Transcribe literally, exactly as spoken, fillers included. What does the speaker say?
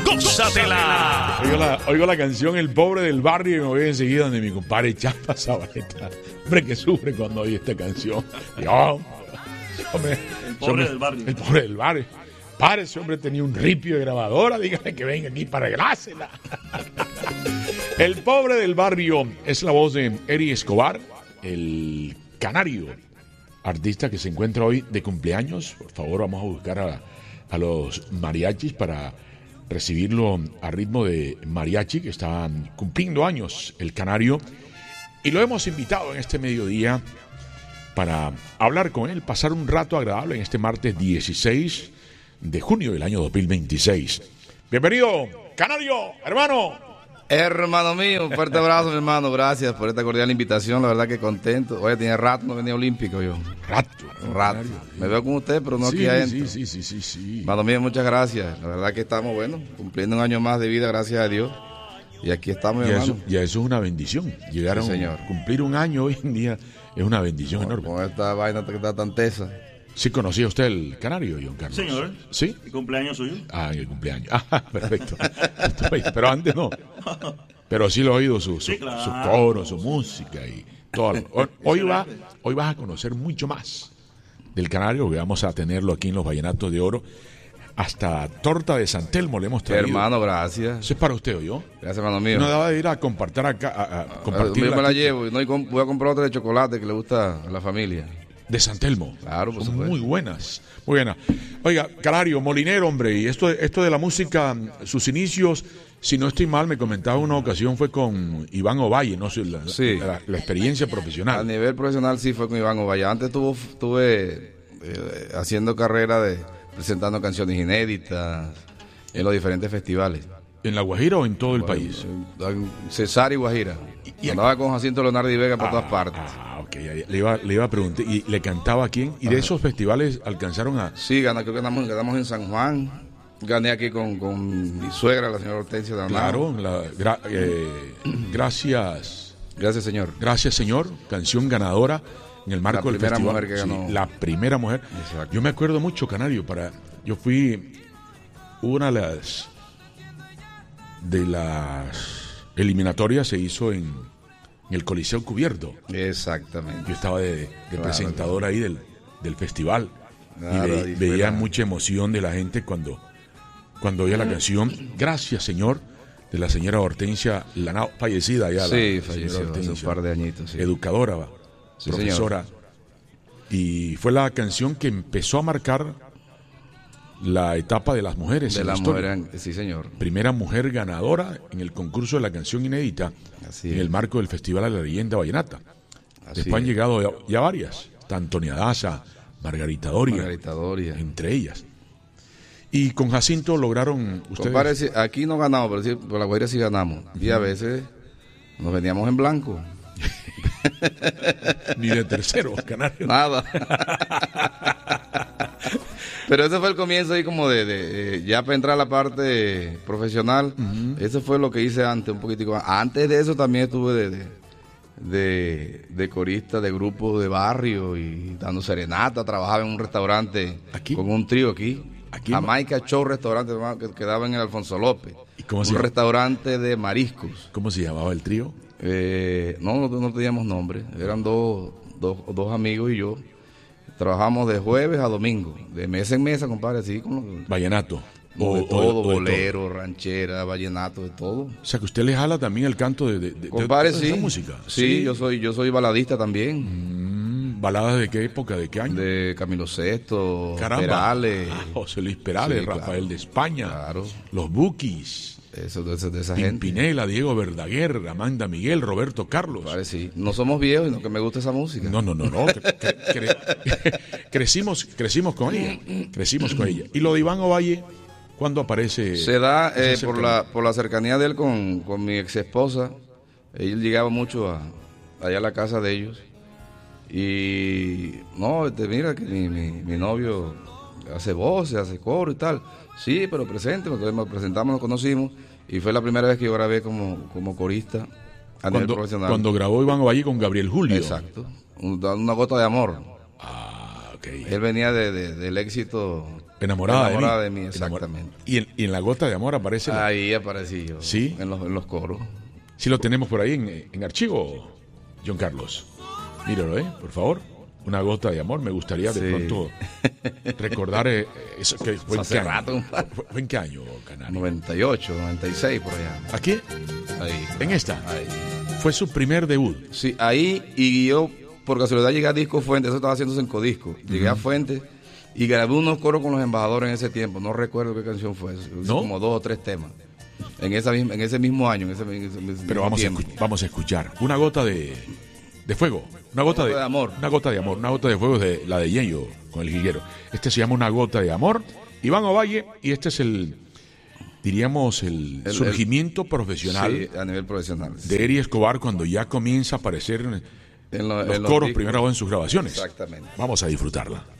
gózatela. Oigo la, oigo la canción El Pobre del Barrio y me voy enseguida donde mi compadre Chapa Zabaleta. Hombre, que sufre cuando oye esta canción. Dios, hombre, El Pobre hombre, del Barrio. El Pobre del Barrio. Padre, ese hombre tenía un ripio de grabadora. Dígale que venga aquí para arreglársela. El Pobre del Barrio es la voz de Eri Escobar, el canario, artista que se encuentra hoy de cumpleaños. Por favor, vamos a buscar a, a los mariachis para recibirlo a ritmo de mariachi, que están cumpliendo años el canario. Y lo hemos invitado en este mediodía para hablar con él, pasar un rato agradable en este martes dieciséis de junio del año dos mil veintiséis. Bienvenido, canario, hermano. Hermano mío, un fuerte abrazo, mi hermano. Gracias por esta cordial invitación. La verdad que contento. Oye, tenía rato no venía olímpico yo. Rato. Un rato. Me veo con usted, pero no sí, aquí adentro. Sí, sí, sí, sí, sí. Hermano mío, muchas gracias. La verdad que estamos, bueno, cumpliendo un año más de vida, gracias a Dios. Y aquí estamos, y hermano. Eso, y eso es una bendición. Llegar a sí, un, señor. cumplir un año hoy en día es una bendición con, enorme. Con esta vaina que está tan tesa. ¿Sí conocía usted el canario, John Carlos? Señor. ¿Sí? ¿El cumpleaños suyo? Ah, en el cumpleaños. Ah, perfecto. Estoy, pero antes no. Pero sí lo he oído, su, su, Sí, claro. su coro, su música y todo. Hoy, hoy, va, hoy vas a conocer mucho más del canario, que vamos a tenerlo aquí en los Vallenatos de Oro. Hasta torta de San Telmo le hemos traído. Hermano, gracias. Eso es para usted, ¿o yo? Gracias, hermano mío. No daba de ir a compartir acá, a, a compartir. Yo me la llevo y no, y voy a comprar otra de chocolate que le gusta a la familia. De San Telmo. Claro, por Son supuesto. muy buenas, muy buenas. Oiga, Canario, molinero, hombre, y esto, esto de la música, sus inicios, si no estoy mal, me comentaba una ocasión, fue con Iván Ovalle, no sé, la, sí. la, la experiencia profesional. A nivel profesional sí fue con Iván Ovalle. Antes estuvo, estuve eh, haciendo carrera de presentando canciones inéditas en los diferentes festivales. ¿En La Guajira o en todo el Bueno, país? En Cesar y Guajira. Y, y andaba con Jacinto Leonardo y Vega por ah, todas partes. Ah, ok, le iba, le iba a preguntar, ¿y le cantaba a quién? ¿Y de Ajá. esos festivales alcanzaron a...? Sí, ganamos, creo que ganamos, ganamos en San Juan. Gané aquí con, con mi suegra, la señora Hortensia Danao. Claro, la, gra, eh, gracias... Gracias, señor. Gracias, señor. Canción ganadora en el marco La del primera festival. mujer que ganó. Sí, la primera mujer. Exacto. Yo me acuerdo mucho, Canario, para yo fui una de las de las eliminatorias se hizo en, en el Coliseo Cubierto. Exactamente. Yo estaba de, de Claro, presentador ahí del, del festival. Claro, y ve- ahí fue veía la- mucha emoción de la gente cuando, cuando oía la canción Gracias, Señor, de la señora Hortensia Lanao, fallecida ya. Sí, la, falleció señora hace un par de añitos. Sí. Educadora, Sí, profesora. Y fue la canción que empezó a marcar la etapa de las mujeres. De en la la historia. mujer, sí, señor. Primera mujer ganadora en el concurso de la canción inédita Así en es. el marco del Festival de la Leyenda Vallenata. Así Después han es. llegado ya, ya varias, Antonia Daza, Margarita Doria, Margarita Doria. entre ellas. Y con Jacinto lograron ustedes. Compadre, sí, aquí no ganamos, pero sí, por la Guajira sí ganamos. Y a veces nos veníamos en blanco. Ni de tercero, Canario. Nada. Pero ese fue el comienzo ahí como de, de eh, ya para entrar a la parte profesional. Uh-huh. Eso fue lo que hice antes, un poquitico. Antes de eso también estuve de, de, de, de corista de grupos de barrio y dando serenata. Trabajaba en un restaurante ¿Aquí? con un trío aquí. Aquí Jamaica Show Restaurante que quedaba en el Alfonso López. ¿Y cómo un se llama? restaurante de mariscos. ¿Cómo se llamaba el trío? Eh, no, no, no teníamos nombre. Eran dos, dos, dos amigos y yo. Trabajamos de jueves a domingo, de mesa en mesa, compadre, así como Vallenato. o, de O- todo, o- o de bolero, ranchera, vallenato, de todo. O sea que usted le jala también el canto de, de, de- Compadre, de sí. esa música. Sí, yo soy, yo soy baladista también. Mm, ¿Baladas de qué época? ¿De qué año? De Camilo Sesto, Caramba. Perales. Ah, José Luis Perales, Sí, Rafael claro. de España, Claro. los Bukis, Eso, de, esa- de esa gente. Pimpinela, Diego Verdaguer, Amanda Miguel, Roberto Carlos. Compadre, sí. No somos viejos, sino que me gusta esa música. No, no, no, no. Cre- cre- cre- crecimos, crecimos con ella. Crecimos con ella. Y lo de Iván Ovalle, ¿cuándo aparece? Se da eh, esa por cercanía? la por la cercanía de él con, con mi ex esposa. Él llegaba mucho a, allá a la casa de ellos. Y no, este, mira que mi, mi, mi novio hace voces, hace coro y tal. Sí, pero presente, entonces nos presentamos, nos conocimos. Y fue la primera vez que yo grabé como, como corista a nivel Cuando, profesional. cuando grabó Iván Ovalle con Gabriel Julio. Exacto. Un- Una gota de amor. Ah, ok. Él venía de, de- del éxito Enamorada, Enamorada de mí. mí. Exactamente. Y en, y en la gota de amor aparece. La... Ahí aparecí yo. Sí. En los, en los coros. Sí lo tenemos por ahí en, en archivo, John Carlos. Míralo, ¿eh? Por favor. Una gota de amor. Me gustaría de Sí. pronto recordar eh, eso que fue en Hace qué año. rato. ¿Fue, fue en qué año, Canario? noventa y ocho, noventa y seis por allá. ¿Aquí? Ahí. ¿En esta? Ahí. Fue su primer debut. Sí, ahí y yo por casualidad llegué a Disco Fuentes, eso estaba haciéndose en Codisco. Llegué uh-huh. a Fuentes y grabé unos coros con los embajadores en ese tiempo. No recuerdo qué canción fue, ¿No? Como dos o tres temas. En, esa misma, en ese mismo año. En ese, en ese, en ese Pero vamos a, escu- vamos a escuchar. Una gota de, de fuego. Una gota, una gota de, de amor. Una gota de amor. Una gota de fuego es de la de Yeyo con el jilguero. Este se llama Una gota de amor. Iván Ovalle, y este es el, diríamos, el, el surgimiento el, profesional. Sí, a nivel profesional. De sí. Eri Escobar cuando ya comienza a aparecer en, en lo, los en coros los primera vez en sus grabaciones. Exactamente. Vamos a disfrutarla.